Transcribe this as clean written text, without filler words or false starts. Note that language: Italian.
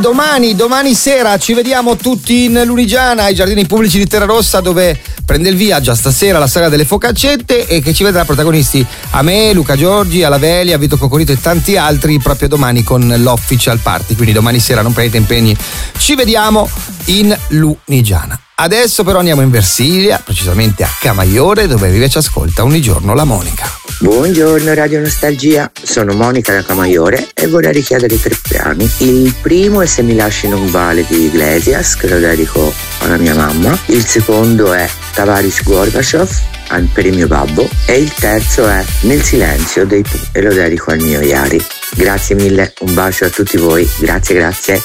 domani sera ci vediamo tutti in Lunigiana, ai Giardini Pubblici di Terrarossa, dove prende il via già stasera la saga delle focaccette, e che ci vedrà protagonisti a me, Luca Giorgi, alla Velia, Vito Cocorito e tanti altri proprio domani con l'Official Party. Quindi domani sera non prendete impegni, ci vediamo in Lunigiana. Adesso però andiamo in Versilia, precisamente a Camaiore, dove vive e ci ascolta ogni giorno la Monica. Buongiorno Radio Nostalgia, sono Monica da Camaiore e vorrei richiedere 3 brani. Il primo è Se mi lasci non vale di Iglesias, che lo dedico alla mia mamma. Il secondo è Tavares Gorbachev, per il mio babbo. E il terzo è Nel silenzio dei Pooh, e lo dedico al mio Iari. Grazie mille, un bacio a tutti voi, grazie.